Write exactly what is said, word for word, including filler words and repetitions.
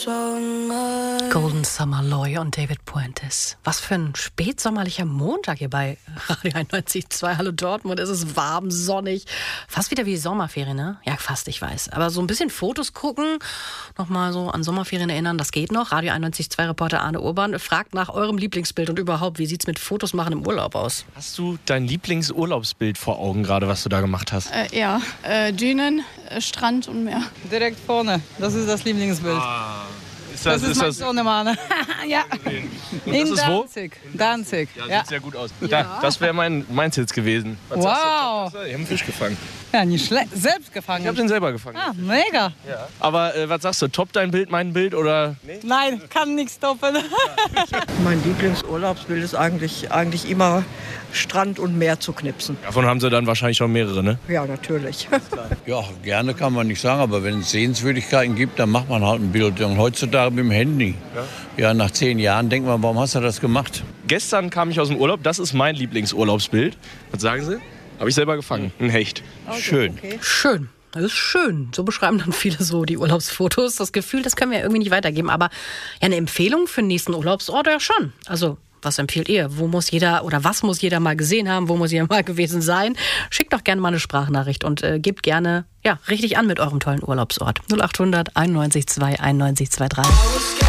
Golden Summer, Loy und David Puentes. Was für ein spätsommerlicher Montag hier bei Radio einundneunzig Komma zwei. Hallo Dortmund, es ist warm, sonnig. Fast wieder wie Sommerferien, ne? Ja, fast, ich weiß. Aber so ein bisschen Fotos gucken, nochmal so an Sommerferien erinnern, das geht noch. Radio einundneunzig Komma zwei Reporter Arne Urban fragt nach eurem Lieblingsbild und überhaupt, wie sieht's mit Fotos machen im Urlaub aus? Hast du dein Lieblingsurlaubsbild vor Augen gerade, was du da gemacht hast? Äh, ja, äh, Dünen, äh, Strand und Meer. Direkt vorne, das ist das Lieblingsbild. Ah, ist das, das ist, ist mein das Sohnemann. Ja. Und In das ist wo? Danzig. Danzig. Ja, Ja. sieht sehr gut aus. Da, das wäre mein meins jetzt gewesen. Was Wow. sagst du? Ich habe einen Fisch gefangen. Ja, nicht schlecht. Selbst gefangen. Ich habe den selber gefangen. Ah, mega. Ja. Aber äh, was sagst du? Top dein Bild, mein Bild oder? Nee? Nein, kann nichts toppen. Mein Lieblingsurlaubsbild ist eigentlich, eigentlich immer Strand und Meer zu knipsen. Davon haben sie dann wahrscheinlich schon mehrere, ne? Ja, natürlich. Ja, gerne kann man nicht sagen, aber wenn es Sehenswürdigkeiten gibt, dann macht man halt ein Bild. Und heutzutage mit dem Handy. Ja, ja, nach zehn Jahren denkt man, warum hast du das gemacht? Gestern kam ich aus dem Urlaub. Das ist mein Lieblingsurlaubsbild. Was sagen Sie? Habe ich selber gefangen. Ein Hecht. Schön. Okay. Schön. Das ist schön. So beschreiben dann viele so die Urlaubsfotos. Das Gefühl, das können wir ja irgendwie nicht weitergeben. Aber ja, eine Empfehlung für den nächsten Urlaubsort ja schon. Also, was empfiehlt ihr? Wo muss jeder oder was muss jeder mal gesehen haben? Wo muss jeder mal gewesen sein? Schickt doch gerne mal eine Sprachnachricht und äh, gebt gerne ja richtig an mit eurem tollen Urlaubsort. null acht hundert einundneunzig zwei einundneunzig zwei drei.